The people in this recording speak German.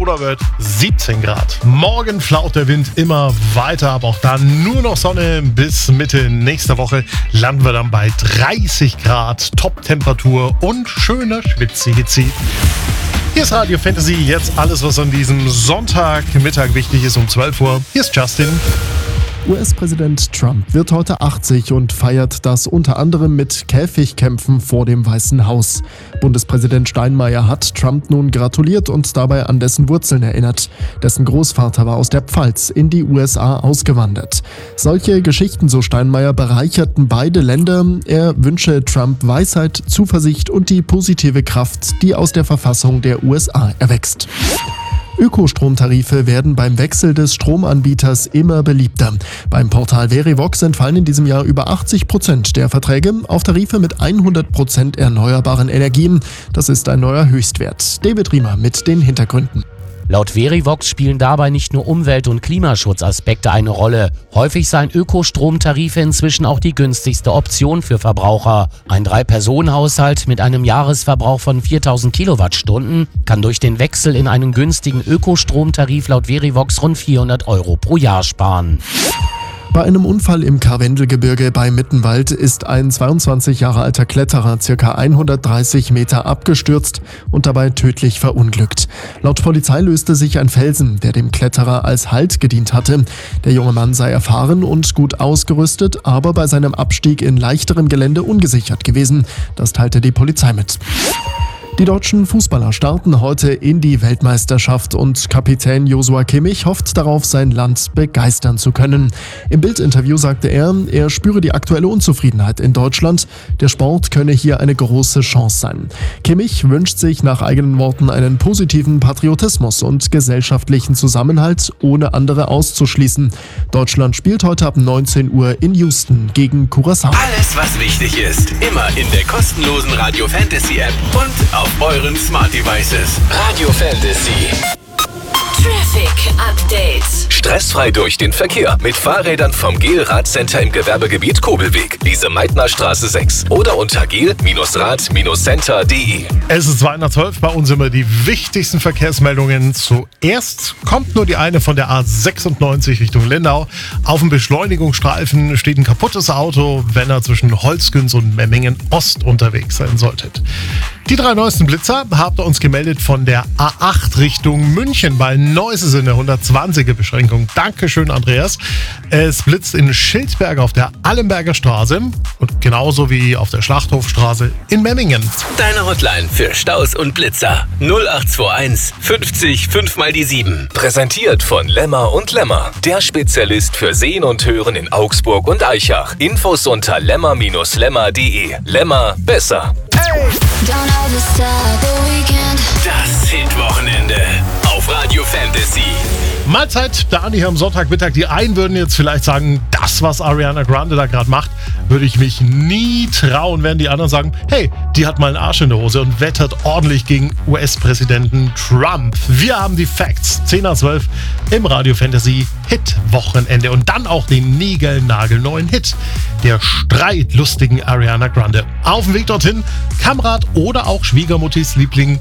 oder wird 17 Grad. Morgen flaut der Wind immer weiter, aber auch dann nur noch Sonne. Bis Mitte nächster Woche landen wir dann bei 30 Grad, Top-Temperatur und schöner Schwitzi-Hitzi. Hier ist Radio Fantasy, jetzt alles, was an diesem Sonntagmittag wichtig ist um 12 Uhr. Hier ist Justin. US-Präsident Trump wird heute 80 und feiert das unter anderem mit Käfigkämpfen vor dem Weißen Haus. Bundespräsident Steinmeier hat Trump nun gratuliert und dabei an dessen Wurzeln erinnert. Dessen Großvater war aus der Pfalz in die USA ausgewandert. Solche Geschichten, so Steinmeier, bereicherten beide Länder. Er wünsche Trump Weisheit, Zuversicht und die positive Kraft, die aus der Verfassung der USA erwächst. Ökostromtarife werden beim Wechsel des Stromanbieters immer beliebter. Beim Portal Verivox entfallen in diesem Jahr über 80% der Verträge auf Tarife mit 100% erneuerbaren Energien. Das ist ein neuer Höchstwert. David Riemer mit den Hintergründen. Laut Verivox spielen dabei nicht nur Umwelt- und Klimaschutzaspekte eine Rolle. Häufig seien Ökostromtarife inzwischen auch die günstigste Option für Verbraucher. Ein 3-Personen-Haushalt mit einem Jahresverbrauch von 4000 Kilowattstunden kann durch den Wechsel in einen günstigen Ökostromtarif laut Verivox rund 400 € pro Jahr sparen. Bei einem Unfall im Karwendelgebirge bei Mittenwald ist ein 22 Jahre alter Kletterer ca. 130 Meter abgestürzt und dabei tödlich verunglückt. Laut Polizei löste sich ein Felsen, der dem Kletterer als Halt gedient hatte. Der junge Mann sei erfahren und gut ausgerüstet, aber bei seinem Abstieg in leichterem Gelände ungesichert gewesen. Das teilte die Polizei mit. Die deutschen Fußballer starten heute in die Weltmeisterschaft und Kapitän Joshua Kimmich hofft darauf, sein Land begeistern zu können. Im Bild-Interview sagte er spüre die aktuelle Unzufriedenheit in Deutschland. Der Sport könne hier eine große Chance sein. Kimmich wünscht sich nach eigenen Worten einen positiven Patriotismus und gesellschaftlichen Zusammenhalt, ohne andere auszuschließen. Deutschland spielt heute ab 19 Uhr in Houston gegen Curaçao. Alles, was wichtig ist, immer in der kostenlosen Radio Fantasy App und auf euren Smart Devices. Radio Fantasy. Traffic Update. Stressfrei durch den Verkehr mit Fahrrädern vom GEL-Radcenter im Gewerbegebiet Kobelweg, Lise-Meitner-Straße 6 oder unter gel-rad-center.de. Es ist 212, bei uns immer die wichtigsten Verkehrsmeldungen. Zuerst kommt nur die eine von der A96 Richtung Lindau. Auf dem Beschleunigungsstreifen steht ein kaputtes Auto, wenn ihr zwischen Holzkünz und Memmingen Ost unterwegs sein solltet. Die 3 neuesten Blitzer habt ihr uns gemeldet von der A8 Richtung München. Bei Neuss ist eine 120er Beschränkung. Dankeschön, Andreas. Es blitzt in Schildberg auf der Allenberger Straße und genauso wie auf der Schlachthofstraße in Memmingen. Deine Hotline für Staus und Blitzer 0821 50 5 mal die 7. Präsentiert von Lemmer und Lemmer, der Spezialist für Sehen und Hören in Augsburg und Aichach. Infos unter lemmer-lemmer.de. Lemmer besser. Das Hitwochenende auf Radio Fantasy. Mahlzeit, Dani hier am Sonntagmittag. Die einen würden jetzt vielleicht sagen, das, was Ariana Grande da gerade macht, würde ich mich nie trauen. Während die anderen sagen, hey, die hat mal einen Arsch in der Hose und wettert ordentlich gegen US-Präsidenten Trump. Wir haben die Facts. 10 nach 12 im Radio Fantasy Hit-Wochenende. Und dann auch den niegelnagelneuen Hit der streitlustigen Ariana Grande. Auf dem Weg dorthin, Kamerad oder auch Schwiegermuttis Liebling